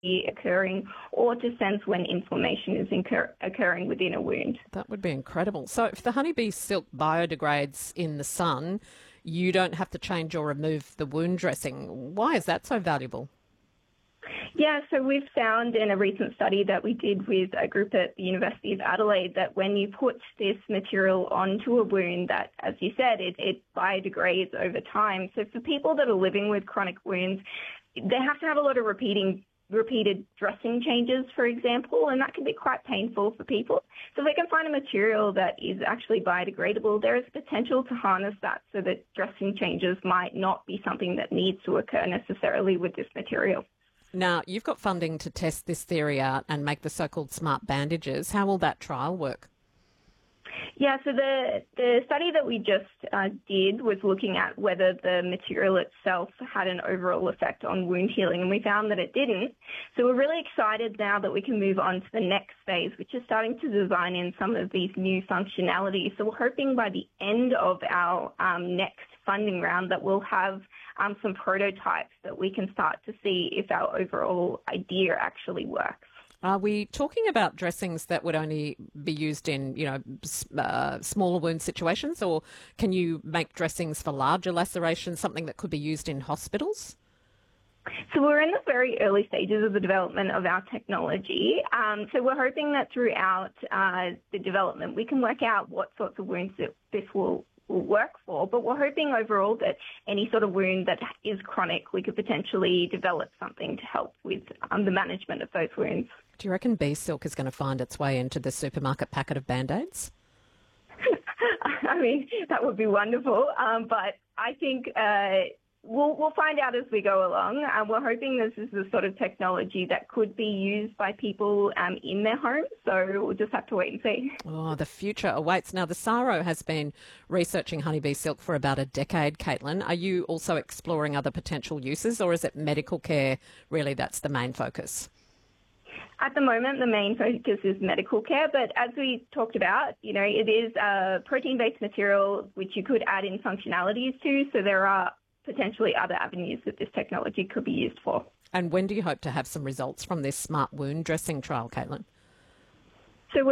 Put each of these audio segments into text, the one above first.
occurring, or to sense when inflammation is occurring within a wound. That would be incredible. So if the honeybee silk biodegrades in the sun, you don't have to change or remove the wound dressing. Why is that so valuable? Yeah, so we've found in a recent study that we did with a group at the University of Adelaide that when you put this material onto a wound, that, as you said, it biodegrades over time. So for people that are living with chronic wounds, they have to have a lot of repeated dressing changes, for example, and that can be quite painful for people. So if they can find a material that is actually biodegradable, there is potential to harness that so that dressing changes might not be something that needs to occur necessarily with this material. Now, you've got funding to test this theory out and make the so-called smart bandages. How will that trial work? Yeah, so the study that we just did was looking at whether the material itself had an overall effect on wound healing, and we found that it didn't. So we're really excited now that we can move on to the next phase, which is starting to design in some of these new functionalities. So we're hoping by the end of our next funding round that we'll have some prototypes that we can start to see if our overall idea actually works. Are we talking about dressings that would only be used in, smaller wound situations, or can you make dressings for larger lacerations, something that could be used in hospitals? So we're in the very early stages of the development of our technology. So we're hoping that throughout the development we can work out what sorts of wounds that this will work for, but we're hoping overall that any sort of wound that is chronic, we could potentially develop something to help with the management of those wounds. Do you reckon bee silk is going to find its way into the supermarket packet of Band-Aids? I mean, that would be wonderful, but I think we'll find out as we go along. We're hoping this is the sort of technology that could be used by people in their homes, so we'll just have to wait and see. Oh, the future awaits. Now, the SARO has been researching honeybee silk for about a decade, Caitlin. Are you also exploring other potential uses, or is it medical care really that's the main focus? At the moment, the main focus is medical care, but as we talked about, it is a protein-based material which you could add in functionalities to, so there are potentially other avenues that this technology could be used for. And when do you hope to have some results from this smart wound dressing trial, Caitlin? So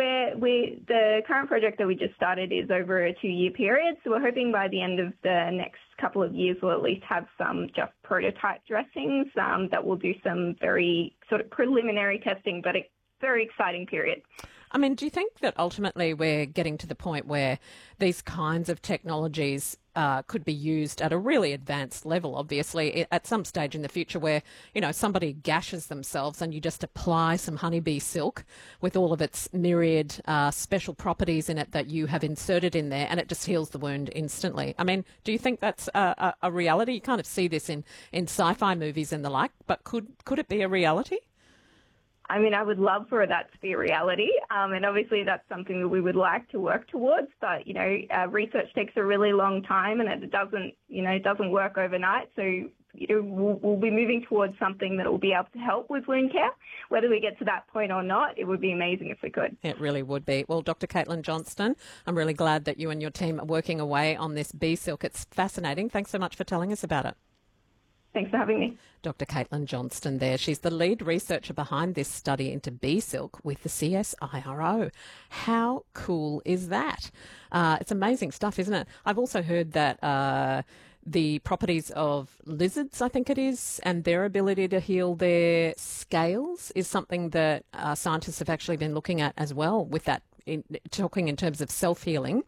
the current project that we just started is over a 2-year period. So we're hoping by the end of the next couple of years we'll at least have some just prototype dressings that will do some very sort of preliminary testing, but a very exciting period. I mean, do you think that ultimately we're getting to the point where these kinds of technologies could be used at a really advanced level, obviously, at some stage in the future where, somebody gashes themselves and you just apply some honeybee silk with all of its myriad special properties in it that you have inserted in there, and it just heals the wound instantly? I mean, do you think that's a reality? You kind of see this in sci-fi movies and the like, but could it be a reality? I mean, I would love for that to be a reality, and obviously that's something that we would like to work towards. But research takes a really long time, and it doesn't work overnight. So we'll be moving towards something that will be able to help with wound care. Whether we get to that point or not, it would be amazing if we could. It really would be. Well, Dr. Caitlin Johnston, I'm really glad that you and your team are working away on this bee silk. It's fascinating. Thanks so much for telling us about it. Thanks for having me. Dr. Caitlin Johnston there. She's the lead researcher behind this study into bee silk with the CSIRO. How cool is that? It's amazing stuff, isn't it? I've also heard that the properties of lizards, I think it is, and their ability to heal their scales is something that scientists have actually been looking at as well with that. Talking in terms of self-healing.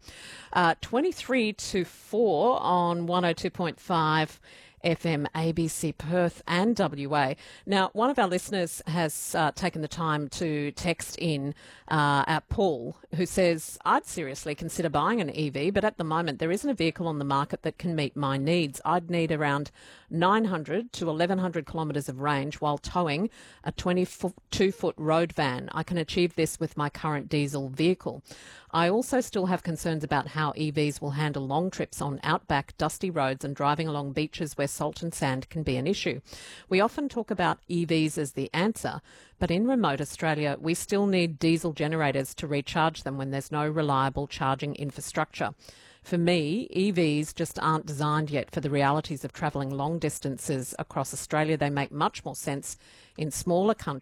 23 to 4 on 102.5 FM, ABC Perth and WA. Now, one of our listeners has taken the time to text in at Paul, who says, I'd seriously consider buying an EV, but at the moment there isn't a vehicle on the market that can meet my needs. I'd need around 900 to 1,100 kilometres of range while towing a 22-foot road van. I can achieve this with my current diesel vehicle. I also still have concerns about how EVs will handle long trips on outback, dusty roads and driving along beaches where salt and sand can be an issue. We often talk about EVs as the answer, but in remote Australia, we still need diesel generators to recharge them when there's no reliable charging infrastructure. For me, EVs just aren't designed yet for the realities of travelling long distances across Australia. They make much more sense in smaller countries